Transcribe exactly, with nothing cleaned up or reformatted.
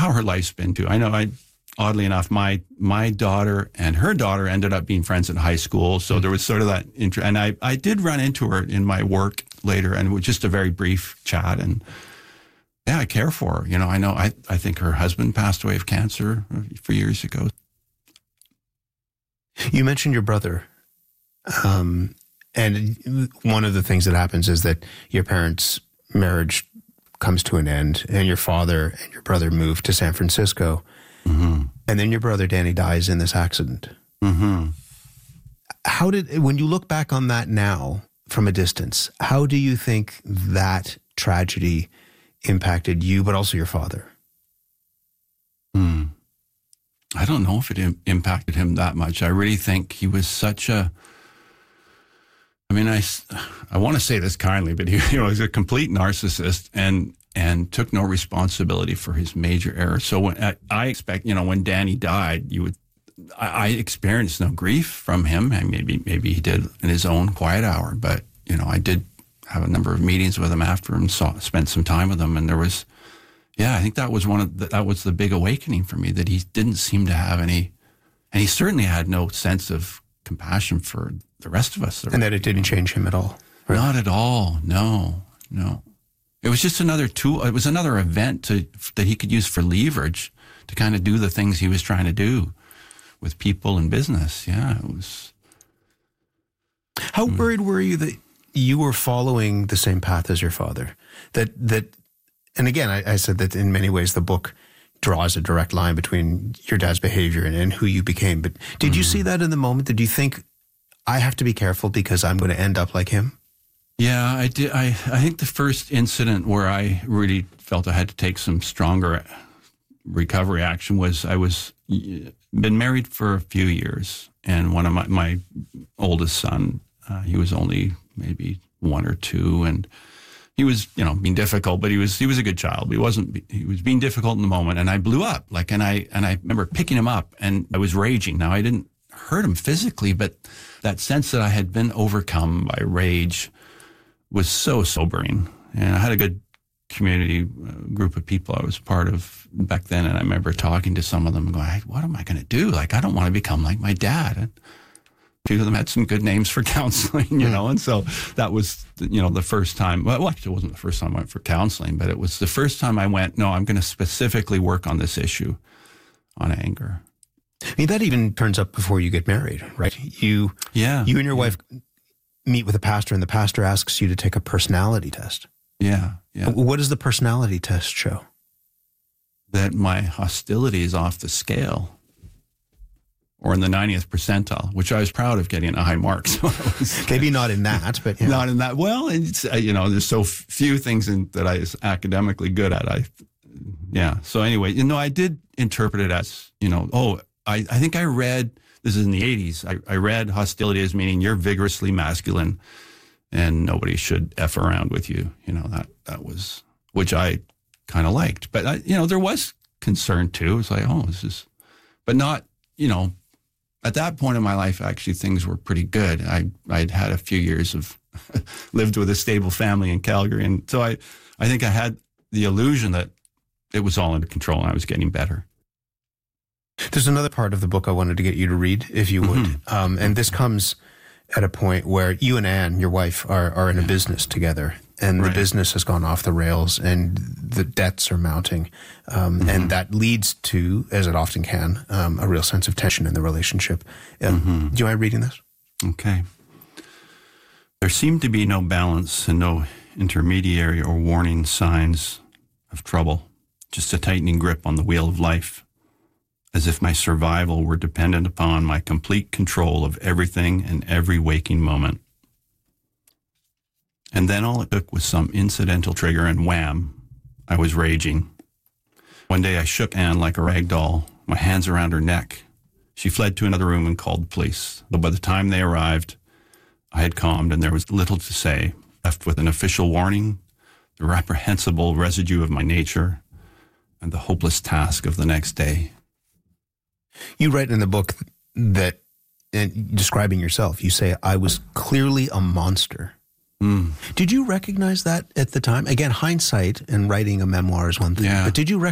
how her life's been too. I know I, oddly enough, my my daughter and her daughter ended up being friends in high school. So there was sort of that interest. And I, I did run into her in my work later, and it was just a very brief chat. And yeah, I care for her. You know, I know, I, I think her husband passed away of cancer a few years ago. You mentioned your brother. Um, and one of the things that happens is that your parents' marriage comes to an end, and your father and your brother move to San Francisco. Mm-hmm. And then your brother Danny dies in this accident. Mm-hmm. How did, when you look back on that now from a distance, how do you think that tragedy impacted you, but also your father? Hmm. I don't know if it im- impacted him that much. I really think he was such a, I mean, I, I want to say this kindly, but he, you know, he was a complete narcissist and and took no responsibility for his major errors. So when I, I expect, you know, when Danny died, you would, I, I experienced no grief from him, and maybe maybe he did in his own quiet hour. But you know, I did have a number of meetings with him after and saw, spent some time with him, and there was, yeah, I think that was one of the, that was the big awakening for me, that he didn't seem to have any, and he certainly had no sense of compassion for the rest of us. And that it didn't change him at all. Right? Not at all. No, no. It was just another tool. It was another event to, that he could use for leverage to kind of do the things he was trying to do with people and business. Yeah, it was. How mm. worried were you that you were following the same path as your father? That, that, and again, I, I said that in many ways the book draws a direct line between your dad's behavior and, and who you became. But did mm. you see that in the moment? Did you think, I have to be careful because I'm going to end up like him? Yeah, I did. I, I think the first incident where I really felt I had to take some stronger recovery action was I was been married for a few years, and one of my, my oldest son, uh, he was only maybe one or two, and he was, you know, being difficult, but he was he was a good child. He wasn't. He was being difficult in the moment, and I blew up. Like, and I and I remember picking him up, and I was raging. Now I didn't hurt him physically, but that sense that I had been overcome by rage was so sobering. And I had a good community uh, group of people I was part of back then, and I remember talking to some of them and going, what am I going to do? Like, I don't want to become like my dad. And a few of them had some good names for counseling, you know, and so that was, you know, the first time, well, actually it wasn't the first time I went for counseling, but it was the first time I went, no, I'm going to specifically work on this issue, on anger. I mean, that even turns up before you get married, right? You, yeah, you and your yeah. wife meet with a pastor, and the pastor asks you to take a personality test. Yeah, yeah. What does the personality test show? That my hostility is off the scale, or in the ninetieth percentile, which I was proud of getting a high mark. So was, maybe not in that, but yeah. not in that. Well, it's, uh, you know, there's so few things in, that I was academically good at. I, yeah. So anyway, you know, I did interpret it as, you know, oh, I, I think I read. This is in the eighties. I, I read hostility as meaning you're vigorously masculine and nobody should F around with you. You know, that, that was, which I kind of liked. But, I, you know, there was concern too. It's like, oh, this is, but not, you know, at that point in my life, actually, things were pretty good. I, I'd had a few years of, lived with a stable family in Calgary. And so I, I think I had the illusion that it was all under control and I was getting better. There's another part of the book I wanted to get you to read, if you would. Mm-hmm. Um, and this comes at a point where you and Anne, your wife, are, are in a business together. And right. the business has gone off the rails and the debts are mounting. Um, mm-hmm. And that leads to, as it often can, um, a real sense of tension in the relationship. Um, mm-hmm. Do you mind reading this? Okay. There seemed to be no balance and no intermediary or warning signs of trouble, just a tightening grip on the wheel of life, as if my survival were dependent upon my complete control of everything and every waking moment. And then all it took was some incidental trigger and wham, I was raging. One day I shook Anne like a rag doll, my hands around her neck. She fled to another room and called the police. Though by the time they arrived, I had calmed and there was little to say, left with an official warning, the reprehensible residue of my nature, and the hopeless task of the next day. You write in the book that, and describing yourself, you say, I was clearly a monster. Mm. Did you recognize that at the time? Again, hindsight and writing a memoir is one thing, yeah. but did you recognize